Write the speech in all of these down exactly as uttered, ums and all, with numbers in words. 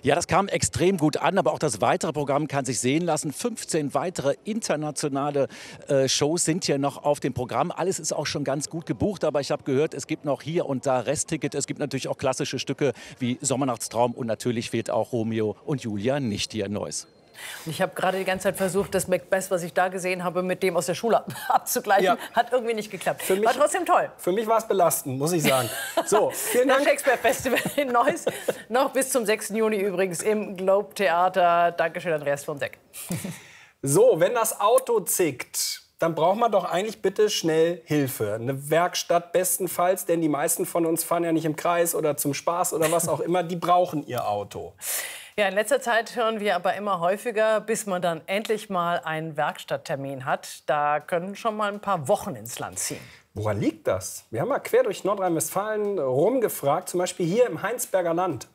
Ja, das kam extrem gut an, aber auch das weitere Programm kann sich sehen lassen. fünfzehn weitere internationale äh, Shows sind hier noch auf dem Programm. Alles ist auch schon ganz gut gebucht, aber ich habe gehört, es gibt noch hier und da Restticket. Es gibt natürlich auch klassische Stücke wie Sommernachtstraum und natürlich fehlt auch Romeo und Julia nicht hier in Neuss. Ich habe gerade die ganze Zeit versucht, das Macbeth, was ich da gesehen habe, mit dem aus der Schule abzugleichen. Ja. Hat irgendwie nicht geklappt. Für mich, war trotzdem toll. Für mich war es belastend, muss ich sagen. So, vielen Dank. Das Shakespeare Festival in Neuss. Noch bis zum sechsten Juni übrigens im Globe Theater. Dankeschön, Andreas Fronzek. So, wenn das Auto zickt, dann braucht man doch eigentlich bitte schnell Hilfe. Eine Werkstatt bestenfalls, denn die meisten von uns fahren ja nicht im Kreis oder zum Spaß oder was auch immer. Die brauchen ihr Auto. Ja, in letzter Zeit hören wir aber immer häufiger, bis man dann endlich mal einen Werkstatttermin hat. Da können schon mal ein paar Wochen ins Land ziehen. Woran liegt das? Wir haben mal quer durch Nordrhein-Westfalen rumgefragt, zum Beispiel hier im Heinsberger Land.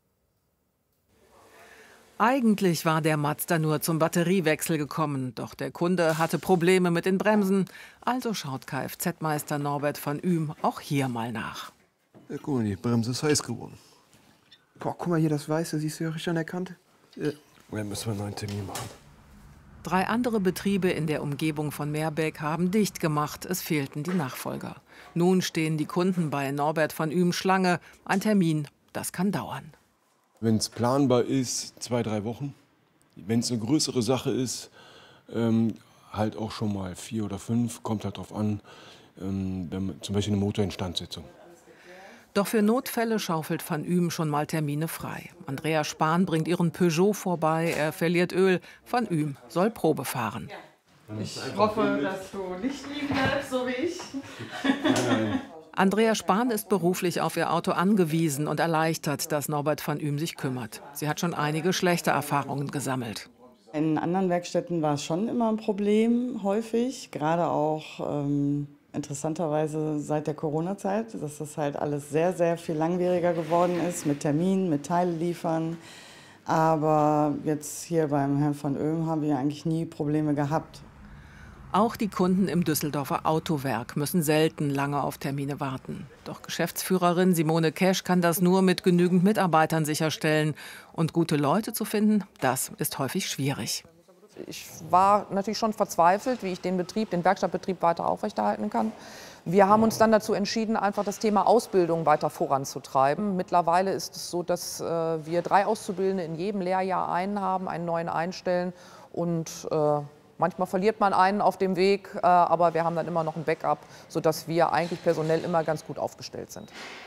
Eigentlich war der Mazda nur zum Batteriewechsel gekommen, doch der Kunde hatte Probleme mit den Bremsen. Also schaut Kfz-Meister Norbert van Uhm auch hier mal nach. Ja, guck mal, die Bremse ist heiß geworden. Boah, guck mal hier, das Weiße, siehst du ja richtig an der Kante? Ja. Dann müssen wir einen neuen Termin machen. Drei andere Betriebe in der Umgebung von Meerbeek haben dicht gemacht. Es fehlten die Nachfolger. Nun stehen die Kunden bei Norbert van Uhm Schlange. Ein Termin, das kann dauern. Wenn es planbar ist, zwei, drei Wochen. Wenn es eine größere Sache ist, ähm, halt auch schon mal vier oder fünf. Kommt halt drauf an, ähm, wenn, zum Beispiel eine Motorinstandsetzung. Doch für Notfälle schaufelt van Uhm schon mal Termine frei. Andrea Spahn bringt ihren Peugeot vorbei, er verliert Öl. Van Uhm soll Probe fahren. Ich hoffe, dass du nicht liegen bleibst, so wie ich. Nein. Andrea Spahn ist beruflich auf ihr Auto angewiesen und erleichtert, dass Norbert van Uhm sich kümmert. Sie hat schon einige schlechte Erfahrungen gesammelt. In anderen Werkstätten war es schon immer ein Problem, häufig. Gerade auch ähm, interessanterweise seit der Corona-Zeit, dass das halt alles sehr, sehr viel langwieriger geworden ist, mit Terminen, mit Teile liefern. Aber jetzt hier beim Herrn van Uhm haben wir eigentlich nie Probleme gehabt. Auch die Kunden im Düsseldorfer Autowerk müssen selten lange auf Termine warten. Doch Geschäftsführerin Simone Kesch kann das nur mit genügend Mitarbeitern sicherstellen. Und gute Leute zu finden, das ist häufig schwierig. Ich war natürlich schon verzweifelt, wie ich den Betrieb, den Werkstattbetrieb weiter aufrechterhalten kann. Wir haben uns dann dazu entschieden, einfach das Thema Ausbildung weiter voranzutreiben. Mittlerweile ist es so, dass äh, wir drei Auszubildende in jedem Lehrjahr einen haben, einen neuen einstellen und äh, manchmal verliert man einen auf dem Weg, äh, aber wir haben dann immer noch ein Backup, sodass wir eigentlich personell immer ganz gut aufgestellt sind.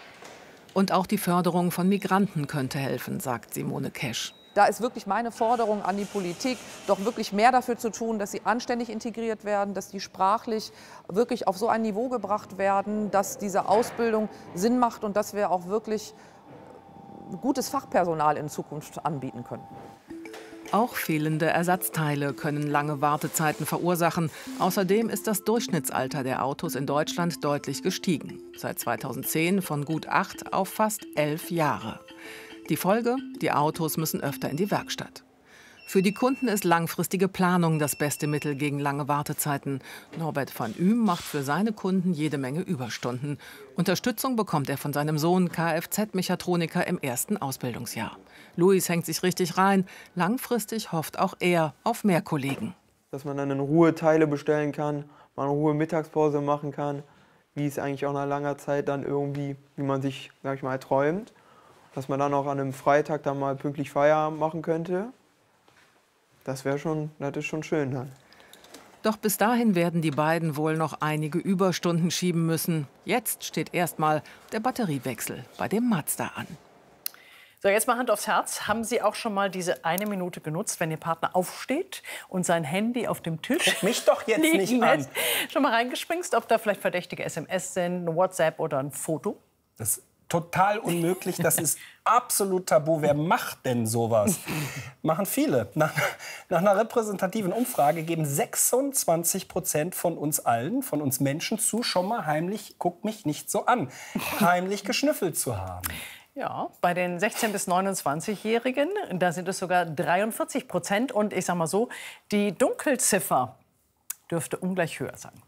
Und auch die Förderung von Migranten könnte helfen, sagt Simone Kesch. Da ist wirklich meine Forderung an die Politik, doch wirklich mehr dafür zu tun, dass sie anständig integriert werden, dass die sprachlich wirklich auf so ein Niveau gebracht werden, dass diese Ausbildung Sinn macht und dass wir auch wirklich gutes Fachpersonal in Zukunft anbieten können. Auch fehlende Ersatzteile können lange Wartezeiten verursachen. Außerdem ist das Durchschnittsalter der Autos in Deutschland deutlich gestiegen. Seit zweitausendzehn von gut acht auf fast elf Jahre. Die Folge? Die Autos müssen öfter in die Werkstatt. Für die Kunden ist langfristige Planung das beste Mittel gegen lange Wartezeiten. Norbert van Uhm macht für seine Kunden jede Menge Überstunden. Unterstützung bekommt er von seinem Sohn, Kfz-Mechatroniker im ersten Ausbildungsjahr. Luis hängt sich richtig rein. Langfristig hofft auch er auf mehr Kollegen. Dass man dann in Ruhe Teile bestellen kann, mal eine Ruhe Mittagspause machen kann, wie es eigentlich auch nach langer Zeit dann irgendwie, wie man sich, sag ich mal, träumt. Dass man dann auch an einem Freitag dann mal pünktlich Feierabend machen könnte. Das wäre schon, das ist schon schön dann. Doch bis dahin werden die beiden wohl noch einige Überstunden schieben müssen. Jetzt steht erstmal der Batteriewechsel bei dem Mazda an. So, jetzt mal Hand aufs Herz. Haben Sie auch schon mal diese eine Minute genutzt, wenn Ihr Partner aufsteht und sein Handy auf dem Tisch Guck mich doch jetzt liegen nicht an. lässt? Schon mal reingespringst, ob da vielleicht verdächtige S M S sind, ein WhatsApp oder ein Foto? Das ist total unmöglich. Das ist absolut tabu. Wer macht denn sowas? Machen viele. Nach, nach einer repräsentativen Umfrage geben sechsundzwanzig Prozent von uns allen, von uns Menschen zu, schon mal heimlich, guck mich nicht so an, heimlich geschnüffelt zu haben. Ja, bei den sechzehn- bis neunundzwanzigjährigen, da sind es sogar dreiundvierzig Prozent. Und ich sag mal so, die Dunkelziffer dürfte ungleich höher sein.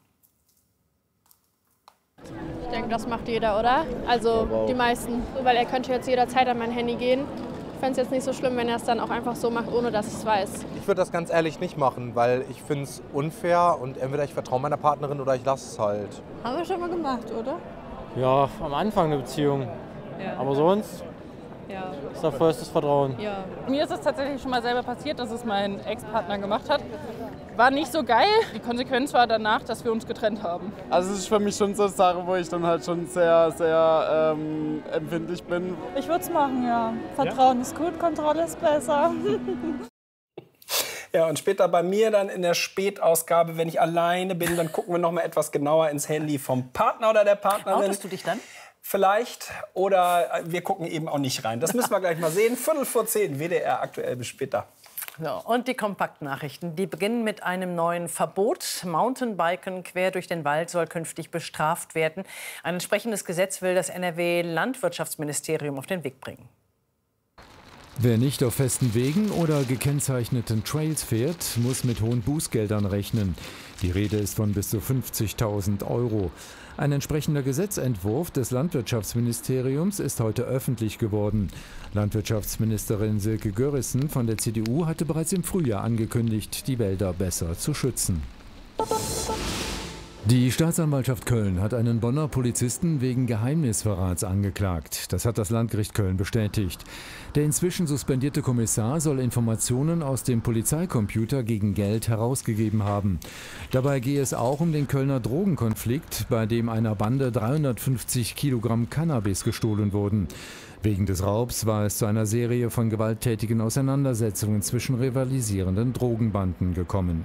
Ich denke, das macht jeder, oder? Also die meisten. Weil er könnte jetzt jederzeit an mein Handy gehen fände es jetzt nicht so schlimm, wenn er es dann auch einfach so macht, ohne dass ich es weiß. Ich würde das ganz ehrlich nicht machen, weil ich finde es unfair und entweder ich vertraue meiner Partnerin oder ich lasse es halt. Haben wir schon mal gemacht, oder? Ja, am Anfang der Beziehung. Ja. Aber sonst ja. ist da vollstes Vertrauen. Ja. Mir ist es tatsächlich schon mal selber passiert, dass es mein Ex-Partner gemacht hat. War nicht so geil. Die Konsequenz war danach, dass wir uns getrennt haben. Also es ist für mich schon so eine Sache, wo ich dann halt schon sehr, sehr ähm, empfindlich bin. Ich würde es machen, ja. Vertrauen ja? ist gut, Kontrolle ist besser. Ja, und später bei mir dann in der Spätausgabe, wenn ich alleine bin, dann gucken wir noch mal etwas genauer ins Handy vom Partner oder der Partnerin. Outest du dich dann? Vielleicht. Oder wir gucken eben auch nicht rein. Das müssen wir gleich mal sehen. Viertel vor zehn, W D R aktuell. Bis später. So, und die Kompaktnachrichten, die beginnen mit einem neuen Verbot. Mountainbiken quer durch den Wald soll künftig bestraft werden. Ein entsprechendes Gesetz will das N R W-Landwirtschaftsministerium auf den Weg bringen. Wer nicht auf festen Wegen oder gekennzeichneten Trails fährt, muss mit hohen Bußgeldern rechnen. Die Rede ist von bis zu fünfzigtausend Euro. Ein entsprechender Gesetzentwurf des Landwirtschaftsministeriums ist heute öffentlich geworden. Landwirtschaftsministerin Silke Görissen von der C D U hatte bereits im Frühjahr angekündigt, die Wälder besser zu schützen. Die Staatsanwaltschaft Köln hat einen Bonner Polizisten wegen Geheimnisverrats angeklagt. Das hat das Landgericht Köln bestätigt. Der inzwischen suspendierte Kommissar soll Informationen aus dem Polizeicomputer gegen Geld herausgegeben haben. Dabei gehe es auch um den Kölner Drogenkonflikt, bei dem einer Bande dreihundertfünfzig Kilogramm Cannabis gestohlen wurden. Wegen des Raubs war es zu einer Serie von gewalttätigen Auseinandersetzungen zwischen rivalisierenden Drogenbanden gekommen.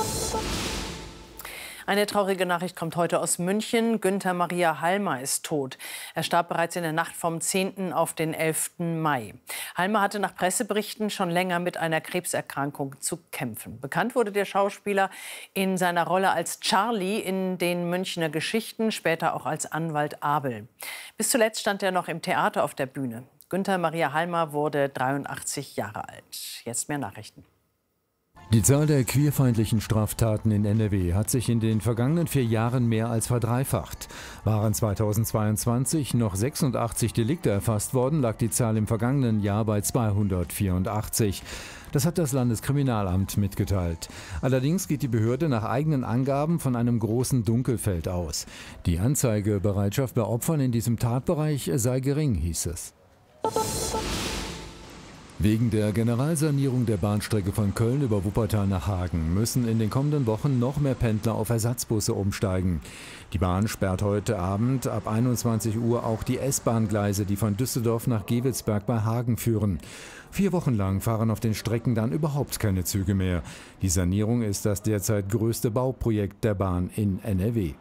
Eine traurige Nachricht kommt heute aus München. Günther Maria Halmer ist tot. Er starb bereits in der Nacht vom zehnten auf den elften Mai. Halmer hatte nach Presseberichten schon länger mit einer Krebserkrankung zu kämpfen. Bekannt wurde der Schauspieler in seiner Rolle als Charlie in den Münchner Geschichten, später auch als Anwalt Abel. Bis zuletzt stand er noch im Theater auf der Bühne. Günther Maria Halmer wurde dreiundachtzig Jahre alt. Jetzt mehr Nachrichten. Die Zahl der queerfeindlichen Straftaten in N R W hat sich in den vergangenen vier Jahren mehr als verdreifacht. Waren zweitausendzweiundzwanzig noch sechsundachtzig Delikte erfasst worden, lag die Zahl im vergangenen Jahr bei zweihundertvierundachtzig. Das hat das Landeskriminalamt mitgeteilt. Allerdings geht die Behörde nach eigenen Angaben von einem großen Dunkelfeld aus. Die Anzeigebereitschaft bei Opfern in diesem Tatbereich sei gering, hieß es. Wegen der Generalsanierung der Bahnstrecke von Köln über Wuppertal nach Hagen müssen in den kommenden Wochen noch mehr Pendler auf Ersatzbusse umsteigen. Die Bahn sperrt heute Abend ab einundzwanzig Uhr auch die S-Bahn-Gleise, die von Düsseldorf nach Gevelsberg bei Hagen führen. Vier Wochen lang fahren auf den Strecken dann überhaupt keine Züge mehr. Die Sanierung ist das derzeit größte Bauprojekt der Bahn in N R W.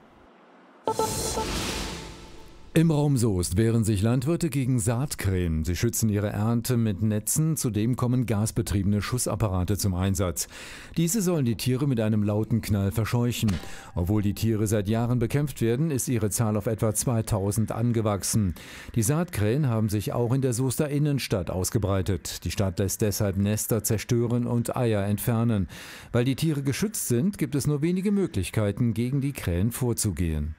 Im Raum Soest wehren sich Landwirte gegen Saatkrähen. Sie schützen ihre Ernte mit Netzen, zudem kommen gasbetriebene Schussapparate zum Einsatz. Diese sollen die Tiere mit einem lauten Knall verscheuchen. Obwohl die Tiere seit Jahren bekämpft werden, ist ihre Zahl auf etwa zweitausend angewachsen. Die Saatkrähen haben sich auch in der Soester Innenstadt ausgebreitet. Die Stadt lässt deshalb Nester zerstören und Eier entfernen. Weil die Tiere geschützt sind, gibt es nur wenige Möglichkeiten, gegen die Krähen vorzugehen.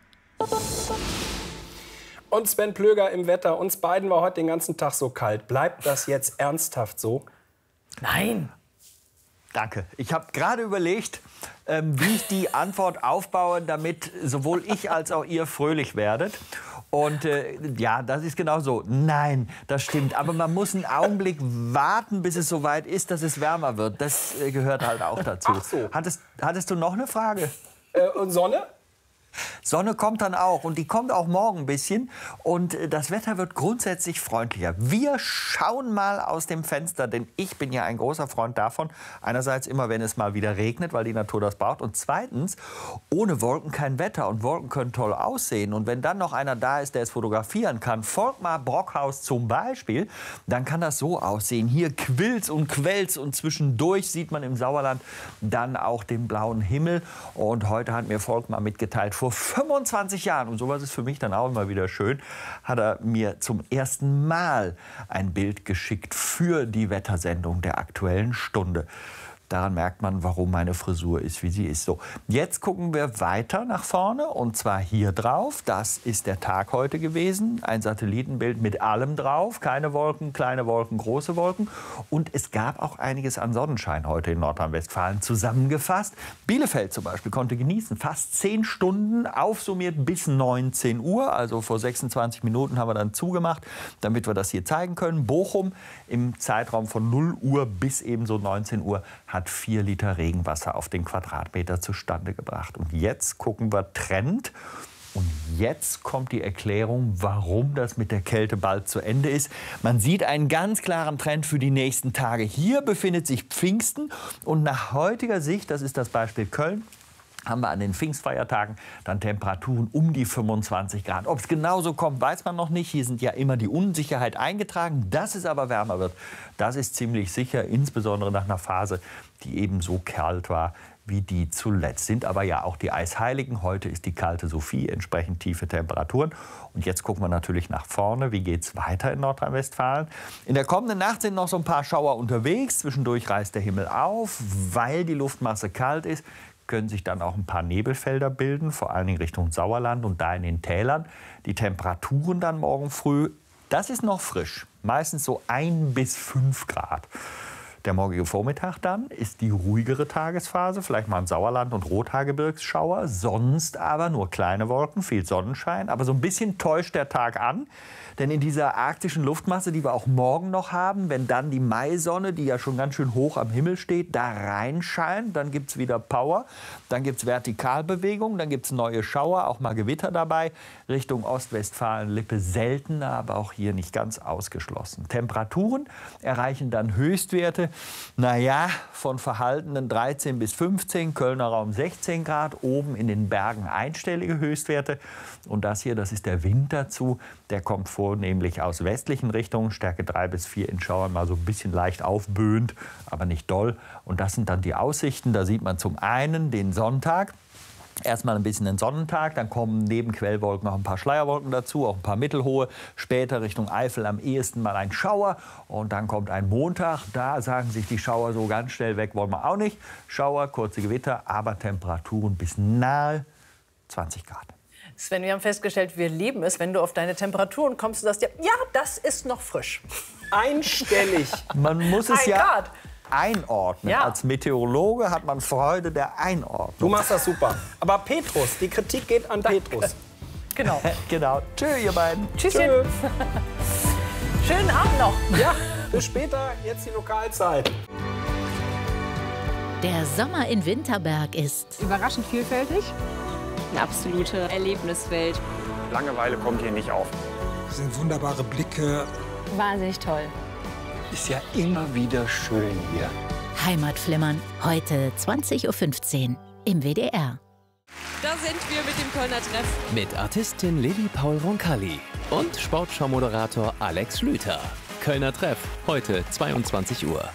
Und Sven Plöger im Wetter. Uns beiden war heute den ganzen Tag so kalt. Bleibt das jetzt ernsthaft so? Nein. Danke. Ich habe gerade überlegt, ähm, wie ich die Antwort aufbaue, damit sowohl ich als auch ihr fröhlich werdet. Und äh, ja, das ist genau so. Nein, das stimmt. Aber man muss einen Augenblick warten, bis es soweit ist, dass es wärmer wird. Das äh, gehört halt auch dazu. Ach so. Hattest, hattest du noch eine Frage? Äh, und Sonne? Sonne kommt dann auch und die kommt auch morgen ein bisschen und das Wetter wird grundsätzlich freundlicher. Wir schauen mal aus dem Fenster, denn ich bin ja ein großer Freund davon. Einerseits immer, wenn es mal wieder regnet, weil die Natur das braucht. Und zweitens, ohne Wolken kein Wetter und Wolken können toll aussehen. Und wenn dann noch einer da ist, der es fotografieren kann, Volkmar Brockhaus zum Beispiel, dann kann das so aussehen. Hier quillt's und quellt's und zwischendurch sieht man im Sauerland dann auch den blauen Himmel. Und heute hat mir Volkmar mitgeteilt, vor fünfundzwanzig Jahren, und sowas ist für mich dann auch immer wieder schön, hat er mir zum ersten Mal ein Bild geschickt für die Wettersendung der Aktuellen Stunde. Daran merkt man, warum meine Frisur ist, wie sie ist. So, jetzt gucken wir weiter nach vorne und zwar hier drauf. Das ist der Tag heute gewesen. Ein Satellitenbild mit allem drauf. Keine Wolken, kleine Wolken, große Wolken. Und es gab auch einiges an Sonnenschein heute in Nordrhein-Westfalen. Zusammengefasst, Bielefeld zum Beispiel konnte genießen. Fast zehn Stunden, aufsummiert bis neunzehn Uhr. Also vor sechsundzwanzig Minuten haben wir dann zugemacht, damit wir das hier zeigen können. Bochum im Zeitraum von null Uhr bis eben so neunzehn Uhr hat vier Liter Regenwasser auf den Quadratmeter zustande gebracht. Und jetzt gucken wir Trend. Und jetzt kommt die Erklärung, warum das mit der Kälte bald zu Ende ist. Man sieht einen ganz klaren Trend für die nächsten Tage. Hier befindet sich Pfingsten. Und nach heutiger Sicht, das ist das Beispiel Köln, haben wir an den Pfingstfeiertagen dann Temperaturen um die fünfundzwanzig Grad. Ob es genauso kommt, weiß man noch nicht. Hier sind ja immer die Unsicherheit eingetragen. Dass es aber wärmer wird, das ist ziemlich sicher, insbesondere nach einer Phase, die eben so kalt war wie die zuletzt. Sind aber ja auch die Eisheiligen. Heute ist die kalte Sophie, entsprechend tiefe Temperaturen. Und jetzt gucken wir natürlich nach vorne. Wie geht es weiter in Nordrhein-Westfalen? In der kommenden Nacht sind noch so ein paar Schauer unterwegs. Zwischendurch reißt der Himmel auf, weil die Luftmasse kalt ist. Können sich dann auch ein paar Nebelfelder bilden, vor allen Dingen Richtung Sauerland und da in den Tälern. Die Temperaturen dann morgen früh, das ist noch frisch, meistens so ein bis fünf Grad. Der morgige Vormittag dann ist die ruhigere Tagesphase, vielleicht mal im Sauerland und Rothaargebirgsschauer, sonst aber nur kleine Wolken, viel Sonnenschein, aber so ein bisschen täuscht der Tag an. Denn in dieser arktischen Luftmasse, die wir auch morgen noch haben, wenn dann die Maisonne, die ja schon ganz schön hoch am Himmel steht, da reinscheint, dann gibt es wieder Power, dann gibt es Vertikalbewegung, dann gibt es neue Schauer, auch mal Gewitter dabei. Richtung Ostwestfalen-Lippe seltener, aber auch hier nicht ganz ausgeschlossen. Temperaturen erreichen dann Höchstwerte, naja, von verhaltenen dreizehn bis fünfzehn, Kölner Raum sechzehn Grad, oben in den Bergen einstellige Höchstwerte. Und das hier, das ist der Wind dazu, der kommt vornehmlich aus westlichen Richtungen, Stärke drei bis vier in Schauern, mal so ein bisschen leicht aufböend, aber nicht doll. Und das sind dann die Aussichten, da sieht man zum einen den Sonntag. Erstmal ein bisschen den Sonnentag, dann kommen neben Quellwolken noch ein paar Schleierwolken dazu, auch ein paar mittelhohe. Später Richtung Eifel am ehesten mal ein Schauer. Und dann kommt ein Montag, da sagen sich die Schauer so ganz schnell weg, wollen wir auch nicht. Schauer, kurze Gewitter, aber Temperaturen bis nahe zwanzig Grad. Sven, wir haben festgestellt, wir lieben es, wenn du auf deine Temperaturen kommst und sagst, ja, ja, das ist noch frisch. Einstellig. Man muss es Ein ja Grad. einordnen. Ja. Als Meteorologe hat man Freude der Einordnung. Du machst das super. Aber Petrus, die Kritik geht an Petrus. Genau. Genau. Tschö, ihr beiden. Tschüsschen. Tschö. Schönen Abend noch. Ja, bis später. Jetzt die Lokalzeit. Der Sommer in Winterberg ist Überraschend vielfältig. Eine absolute Erlebniswelt. Langeweile kommt hier nicht auf. Das sind wunderbare Blicke. Wahnsinnig toll. Ist ja immer wieder schön hier. Heimatflimmern. Heute zwanzig Uhr fünfzehn im W D R. Da sind wir mit dem Kölner Treff. Mit Artistin Lilly Paul Roncalli und Sportschau-Moderator Alex Schlüter. Kölner Treff, heute zweiundzwanzig Uhr.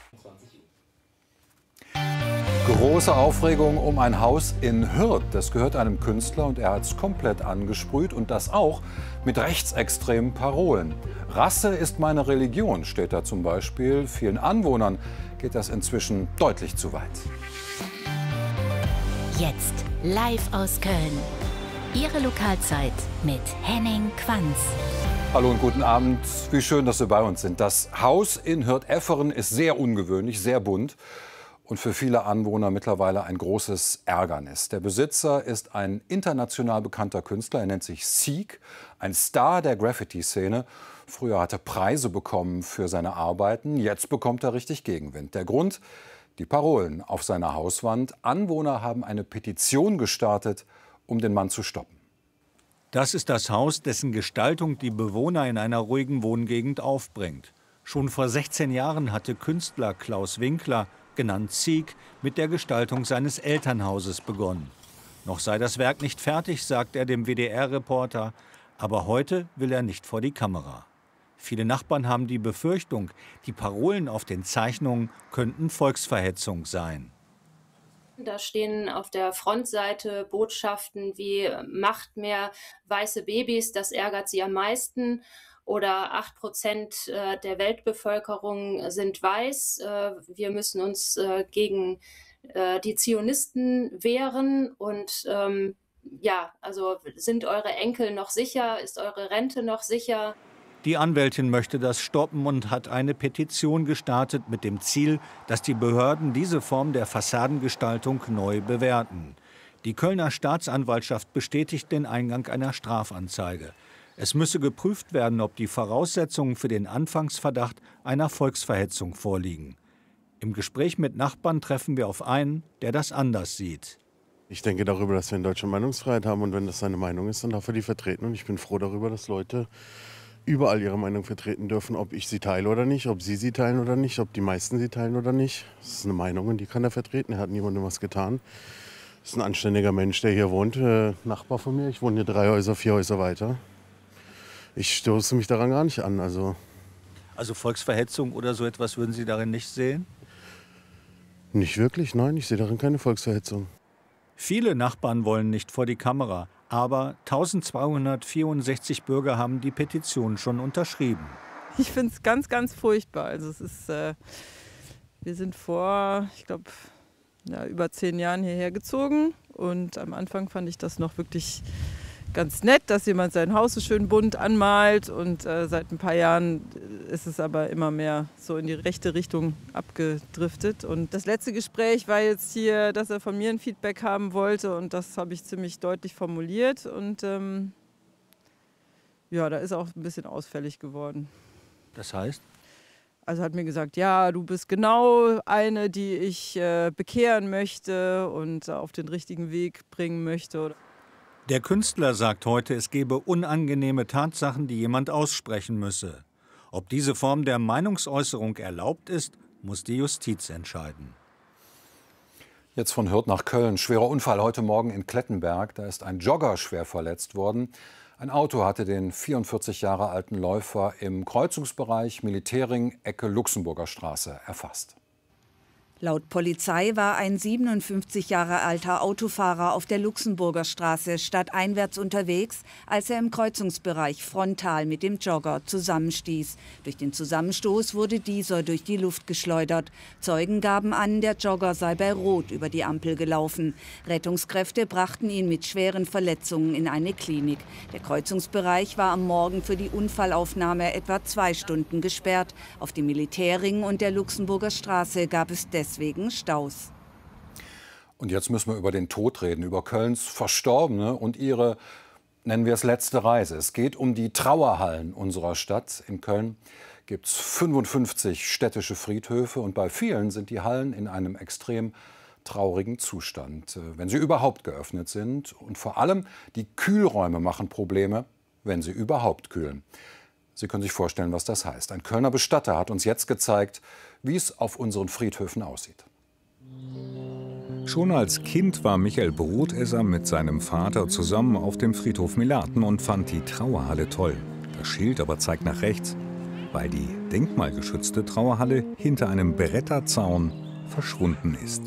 Große Aufregung um ein Haus in Hürth. Das gehört einem Künstler und er hat es komplett angesprüht und das auch mit rechtsextremen Parolen. Rasse ist meine Religion, steht da zum Beispiel. Vielen Anwohnern geht das inzwischen deutlich zu weit. Jetzt live aus Köln. Ihre Lokalzeit mit Henning Quanz. Hallo und guten Abend. Wie schön, dass Sie bei uns sind. Das Haus in Hürth-Efferen ist sehr ungewöhnlich, sehr bunt. Und für viele Anwohner mittlerweile ein großes Ärgernis. Der Besitzer ist ein international bekannter Künstler, er nennt sich Seek, ein Star der Graffiti-Szene. Früher hat er Preise bekommen für seine Arbeiten, jetzt bekommt er richtig Gegenwind. Der Grund? Die Parolen auf seiner Hauswand. Anwohner haben eine Petition gestartet, um den Mann zu stoppen. Das ist das Haus, dessen Gestaltung die Bewohner in einer ruhigen Wohngegend aufbringt. Schon vor sechzehn Jahren hatte Künstler Klaus Winkler, genannt Seek, mit der Gestaltung seines Elternhauses begonnen. Noch sei das Werk nicht fertig, sagt er dem W D R-Reporter, aber heute will er nicht vor die Kamera. Viele Nachbarn haben die Befürchtung, die Parolen auf den Zeichnungen könnten Volksverhetzung sein. Da stehen auf der Frontseite Botschaften wie „Macht mehr weiße Babys, das ärgert sie am meisten“ oder acht Prozent der Weltbevölkerung sind weiß. Wir müssen uns gegen die Zionisten wehren und ähm, ja, also sind eure Enkel noch sicher? Ist eure Rente noch sicher? Die Anwältin möchte das stoppen und hat eine Petition gestartet mit dem Ziel, dass die Behörden diese Form der Fassadengestaltung neu bewerten. Die Kölner Staatsanwaltschaft bestätigt den Eingang einer Strafanzeige. Es müsse geprüft werden, ob die Voraussetzungen für den Anfangsverdacht einer Volksverhetzung vorliegen. Im Gespräch mit Nachbarn treffen wir auf einen, der das anders sieht. Ich denke darüber, dass wir in Deutschland Meinungsfreiheit haben und wenn das seine Meinung ist, dann darf er die vertreten. Und ich bin froh darüber, dass Leute überall ihre Meinung vertreten dürfen, ob ich sie teile oder nicht, ob sie sie teilen oder nicht, ob die meisten sie teilen oder nicht. Das ist eine Meinung und die kann er vertreten. Er hat niemandem was getan. Das ist ein anständiger Mensch, der hier wohnt, äh, Nachbar von mir. Ich wohne hier drei Häuser, vier Häuser weiter. Ich stoße mich daran gar nicht an. Also, also Volksverhetzung oder so etwas würden Sie darin nicht sehen? Nicht wirklich, nein. Ich sehe darin keine Volksverhetzung. Viele Nachbarn wollen nicht vor die Kamera. Aber eintausendzweihundertvierundsechzig Bürger haben die Petition schon unterschrieben. Ich finde es ganz, ganz furchtbar. Also es ist, äh, wir sind vor, ich glaube, ja, über zehn Jahren hierher gezogen. Und am Anfang fand ich das noch wirklich ganz nett, dass jemand sein Haus so schön bunt anmalt. Und äh, seit ein paar Jahren ist es aber immer mehr so in die rechte Richtung abgedriftet. Und das letzte Gespräch war jetzt hier, dass er von mir ein Feedback haben wollte. Und das habe ich ziemlich deutlich formuliert. Und ähm, ja, da ist auch ein bisschen ausfällig geworden. Das heißt? Also hat mir gesagt, ja, du bist genau eine, die ich äh, bekehren möchte und auf den richtigen Weg bringen möchte. Der Künstler sagt heute, es gebe unangenehme Tatsachen, die jemand aussprechen müsse. Ob diese Form der Meinungsäußerung erlaubt ist, muss die Justiz entscheiden. Jetzt von Hürth nach Köln. Schwerer Unfall heute Morgen in Klettenberg. Da ist ein Jogger schwer verletzt worden. Ein Auto hatte den vierundvierzig Jahre alten Läufer im Kreuzungsbereich Militärring, Ecke Luxemburger Straße, erfasst. Laut Polizei war ein siebenundfünfzig Jahre alter Autofahrer auf der Luxemburger Straße stadteinwärts unterwegs, als er im Kreuzungsbereich frontal mit dem Jogger zusammenstieß. Durch den Zusammenstoß wurde dieser durch die Luft geschleudert. Zeugen gaben an, der Jogger sei bei Rot über die Ampel gelaufen. Rettungskräfte brachten ihn mit schweren Verletzungen in eine Klinik. Der Kreuzungsbereich war am Morgen für die Unfallaufnahme etwa zwei Stunden gesperrt. Auf dem Militärring und der Luxemburger Straße gab es deswegen Deswegen Staus. Und jetzt müssen wir über den Tod reden, über Kölns Verstorbene und ihre, nennen wir es, letzte Reise. Es geht um die Trauerhallen unserer Stadt. In Köln gibt es fünfundfünfzig städtische Friedhöfe und bei vielen sind die Hallen in einem extrem traurigen Zustand, wenn sie überhaupt geöffnet sind. Und vor allem die Kühlräume machen Probleme, wenn sie überhaupt kühlen. Sie können sich vorstellen, was das heißt. Ein Kölner Bestatter hat uns jetzt gezeigt, wie es auf unseren Friedhöfen aussieht. Schon als Kind war Michael Brotesser mit seinem Vater zusammen auf dem Friedhof Melaten und fand die Trauerhalle toll. Das Schild aber zeigt nach rechts, weil die denkmalgeschützte Trauerhalle hinter einem Bretterzaun verschwunden ist.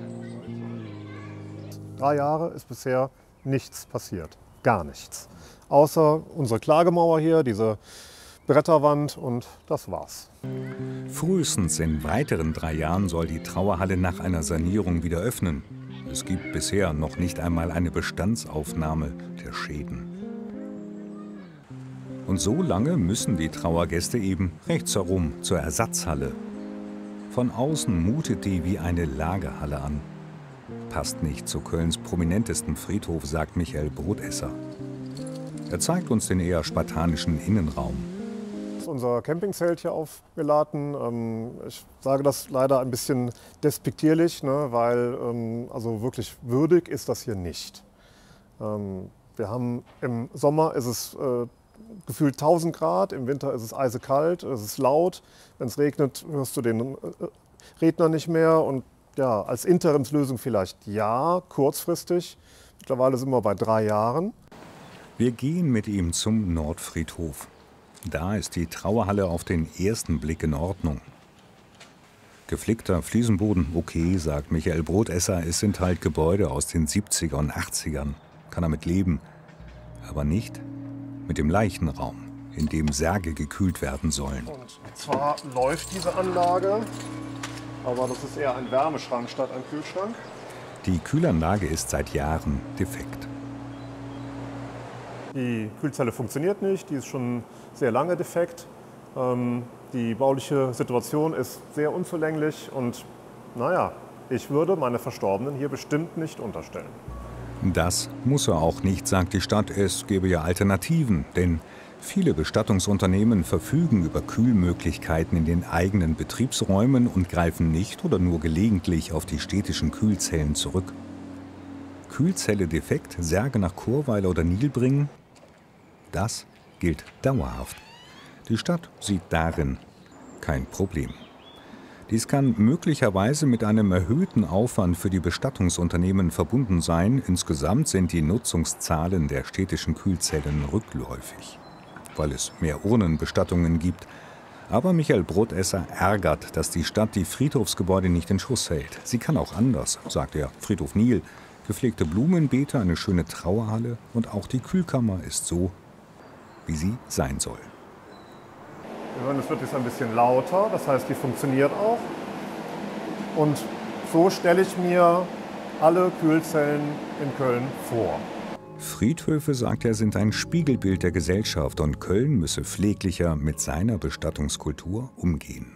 Drei Jahre ist bisher nichts passiert. Gar nichts. Außer unsere Klagemauer hier, diese Bretterwand, und das war's. Frühestens in weiteren drei Jahren soll die Trauerhalle nach einer Sanierung wieder öffnen. Es gibt bisher noch nicht einmal eine Bestandsaufnahme der Schäden. Und so lange müssen die Trauergäste eben rechts herum zur Ersatzhalle. Von außen mutet die wie eine Lagerhalle an. Passt nicht zu Kölns prominentesten Friedhof, sagt Michael Brotesser. Er zeigt uns den eher spartanischen Innenraum. Das ist unser Campingzelt hier auf Melaten. Ich sage das leider ein bisschen despektierlich, ne, weil also wirklich würdig ist das hier nicht. Wir haben im Sommer ist es äh, gefühlt tausend Grad, im Winter ist es eisekalt, es ist laut. Wenn es regnet, hörst du den Redner nicht mehr. Und ja, als Interimslösung vielleicht ja, kurzfristig. Mittlerweile sind wir bei drei Jahren. Wir gehen mit ihm zum Nordfriedhof. Da ist die Trauerhalle auf den ersten Blick in Ordnung. Geflickter Fliesenboden, okay, sagt Michael Brotesser, es sind halt Gebäude aus den siebziger und achtzigern. Kann damit leben, aber nicht mit dem Leichenraum. in dem Särge gekühlt werden sollen. Und zwar läuft diese Anlage, aber das ist eher ein Wärmeschrank statt ein Kühlschrank. Die Kühlanlage ist seit Jahren defekt. Die Kühlzelle funktioniert nicht, die ist schon sehr lange defekt. Ähm, die bauliche Situation ist sehr unzulänglich und naja, ich würde meine Verstorbenen hier bestimmt nicht unterstellen. Das muss er auch nicht, sagt die Stadt. Es gäbe ja Alternativen, denn viele Bestattungsunternehmen verfügen über Kühlmöglichkeiten in den eigenen Betriebsräumen und greifen nicht oder nur gelegentlich auf die städtischen Kühlzellen zurück. Kühlzelle defekt, Särge nach Chorweiler oder Nilbringen? Das gilt dauerhaft. Die Stadt sieht darin kein Problem. Dies kann möglicherweise mit einem erhöhten Aufwand für die Bestattungsunternehmen verbunden sein. Insgesamt sind die Nutzungszahlen der städtischen Kühlzellen rückläufig, weil es mehr Urnenbestattungen gibt. Aber Michael Brotesser ärgert, dass die Stadt die Friedhofsgebäude nicht in Schuss hält. Sie kann auch anders, sagt er. Friedhof Nil, gepflegte Blumenbeete, eine schöne Trauerhalle und auch die Kühlkammer ist so, wie sie sein soll. Wir hören, es wird jetzt ein bisschen lauter, das heißt, die funktioniert auch. Und so stelle ich mir alle Kühlzellen in Köln vor. Friedhöfe, sagt er, sind ein Spiegelbild der Gesellschaft und Köln müsse pfleglicher mit seiner Bestattungskultur umgehen.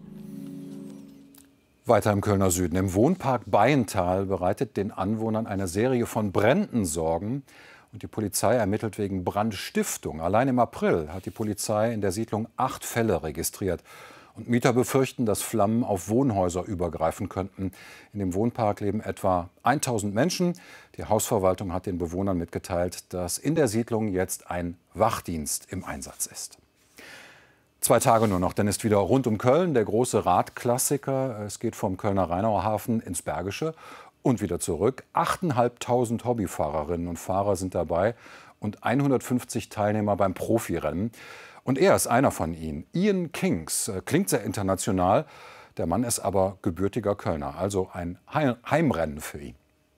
Weiter im Kölner Süden. Im Wohnpark Bayenthal bereitet den Anwohnern eine Serie von Bränden Sorgen. Und die Polizei ermittelt wegen Brandstiftung. Allein im April hat die Polizei in der Siedlung acht Fälle registriert. Und Mieter befürchten, dass Flammen auf Wohnhäuser übergreifen könnten. In dem Wohnpark leben etwa tausend Menschen. Die Hausverwaltung hat den Bewohnern mitgeteilt, dass in der Siedlung jetzt ein Wachdienst im Einsatz ist. Zwei Tage nur noch, dann ist wieder rund um Köln der große Radklassiker. Es geht vom Kölner Rheinauer Hafen ins Bergische und wieder zurück. achttausendfünfhundert Hobbyfahrerinnen und Fahrer sind dabei und hundertfünfzig Teilnehmer beim Profirennen. Und er ist einer von ihnen. Ian Kings, klingt sehr international. Der Mann ist aber gebürtiger Kölner, also ein Heimrennen für ihn.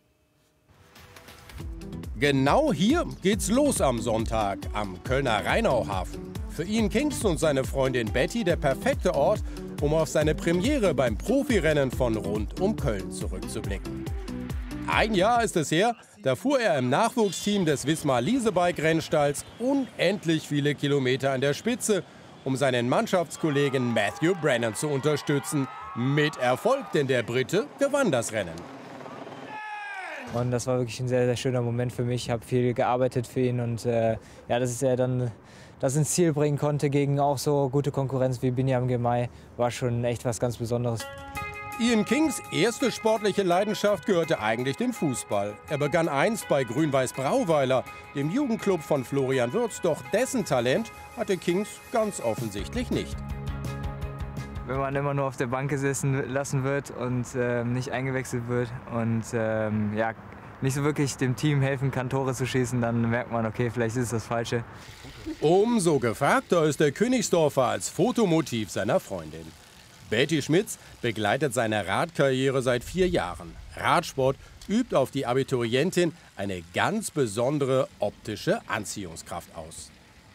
Genau hier geht's los am Sonntag am Kölner Rheinauhafen. Für Ian Kings und seine Freundin Betty der perfekte Ort, um auf seine Premiere beim Profirennen von rund um Köln zurückzublicken. Ein Jahr ist es her, da fuhr er im Nachwuchsteam des Wismar Leasebike-Rennstalls unendlich viele Kilometer an der Spitze, um seinen Mannschaftskollegen Matthew Brennan zu unterstützen. Mit Erfolg, denn der Brite gewann das Rennen. Und das war wirklich ein sehr, sehr schöner Moment für mich. Ich habe viel gearbeitet für ihn und äh, ja, dass er dann das ins Ziel bringen konnte gegen auch so gute Konkurrenz wie Binyam Girmay, war schon echt was ganz Besonderes. Ian Kings erste sportliche Leidenschaft gehörte eigentlich dem Fußball. Er begann einst bei Grün-Weiß Brauweiler, dem Jugendclub von Florian Wirtz, doch dessen Talent hatte Kings ganz offensichtlich nicht. Wenn man immer nur auf der Bank gesessen lassen wird und äh, nicht eingewechselt wird und ähm, ja, nicht so wirklich dem Team helfen kann, Tore zu schießen, dann merkt man, okay, vielleicht ist es das Falsche. Umso gefragter ist der Königsdorfer als Fotomotiv seiner Freundin. Betty Schmitz begleitet seine Radkarriere seit vier Jahren. Radsport übt auf die Abiturientin eine ganz besondere optische Anziehungskraft aus.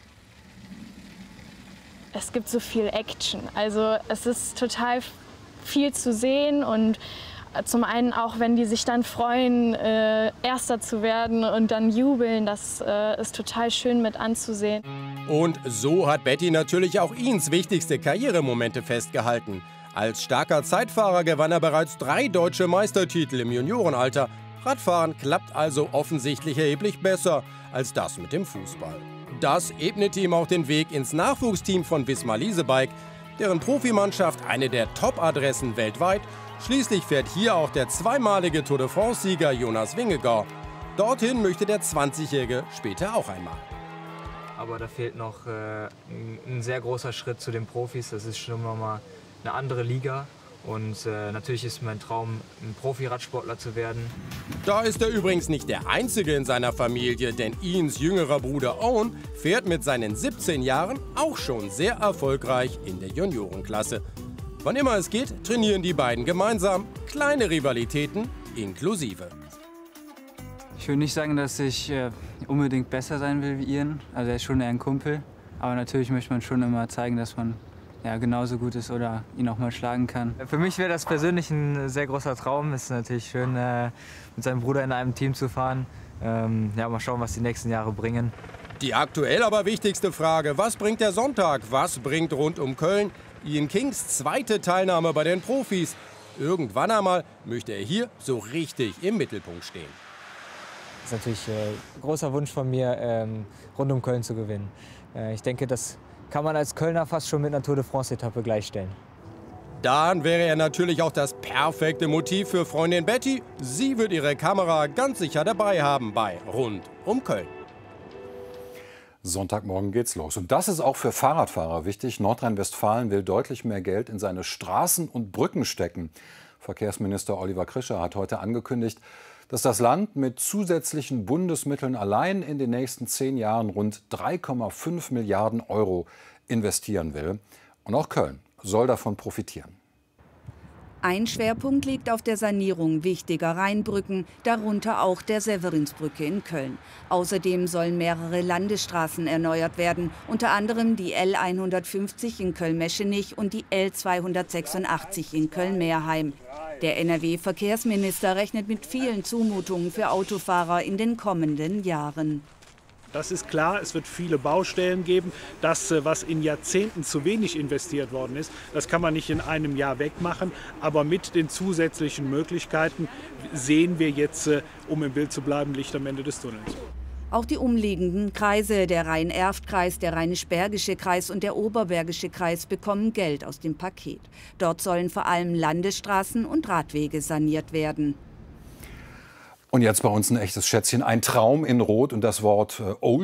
Es gibt so viel Action. Also es ist total viel zu sehen und zum einen auch, wenn die sich dann freuen, äh, Erster zu werden und dann jubeln, das äh, ist total schön mit anzusehen. Und so hat Betty natürlich auch Ians wichtigste Karrieremomente festgehalten. Als starker Zeitfahrer gewann er bereits drei deutsche Meistertitel im Juniorenalter. Radfahren klappt also offensichtlich erheblich besser als das mit dem Fußball. Das ebnete ihm auch den Weg ins Nachwuchsteam von Wismar Leasebike, deren Profimannschaft eine der Top-Adressen weltweit. Schließlich fährt hier auch der zweimalige Tour de France-Sieger Jonas Vingegaard. Dorthin möchte der zwanzigjährige später auch einmal. Aber da fehlt noch äh, ein, ein sehr großer Schritt zu den Profis. Das ist schon nochmal eine andere Liga. Und äh, natürlich ist mein Traum, ein Profi-Radsportler zu werden. Da ist er übrigens nicht der Einzige in seiner Familie, denn Ians jüngerer Bruder Owen fährt mit seinen siebzehn Jahren auch schon sehr erfolgreich in der Juniorenklasse. Wann immer es geht, trainieren die beiden gemeinsam, kleine Rivalitäten inklusive. Ich würde nicht sagen, dass ich äh, unbedingt besser sein will wie Ian. Also er ist schon eher ein Kumpel. Aber natürlich möchte man schon immer zeigen, dass man ja, genauso gut ist oder ihn auch mal schlagen kann. Für mich wäre das persönlich ein sehr großer Traum. Es ist natürlich schön, äh, mit seinem Bruder in einem Team zu fahren. Ähm, ja, mal schauen, was die nächsten Jahre bringen. Die aktuell aber wichtigste Frage, was bringt der Sonntag? Was bringt rund um Köln Ian Kings zweite Teilnahme bei den Profis? Irgendwann einmal möchte er hier so richtig im Mittelpunkt stehen. Das ist natürlich äh, ein großer Wunsch von mir, ähm, rund um Köln zu gewinnen. Äh, ich denke, das kann man als Kölner fast schon mit einer Tour de France-Etappe gleichstellen. Dann wäre er natürlich auch das perfekte Motiv für Freundin Betty. Sie wird ihre Kamera ganz sicher dabei haben bei Rund um Köln. Sonntagmorgen geht's los. Und das ist auch für Fahrradfahrer wichtig. Nordrhein-Westfalen will deutlich mehr Geld in seine Straßen und Brücken stecken. Verkehrsminister Oliver Krischer hat heute angekündigt, dass das Land mit zusätzlichen Bundesmitteln allein in den nächsten zehn Jahren rund drei Komma fünf Milliarden Euro investieren will. Und auch Köln soll davon profitieren. Ein Schwerpunkt liegt auf der Sanierung wichtiger Rheinbrücken, darunter auch der Severinsbrücke in Köln. Außerdem sollen mehrere Landesstraßen erneuert werden, unter anderem die L hundertfünfzig in Köln-Meschenich und die L zweihundertsechsundachtzig in Köln-Meerheim. Der N R W-Verkehrsminister rechnet mit vielen Zumutungen für Autofahrer in den kommenden Jahren. Das ist klar, es wird viele Baustellen geben. Das, was in Jahrzehnten zu wenig investiert worden ist, das kann man nicht in einem Jahr wegmachen. Aber mit den zusätzlichen Möglichkeiten sehen wir jetzt, um im Bild zu bleiben, Licht am Ende des Tunnels. Auch die umliegenden Kreise, der Rhein-Erft-Kreis, der Rheinisch-Bergische Kreis und der Oberbergische Kreis, bekommen Geld aus dem Paket. Dort sollen vor allem Landesstraßen und Radwege saniert werden. Und jetzt bei uns ein echtes Schätzchen, ein Traum in Rot und das Wort äh, Old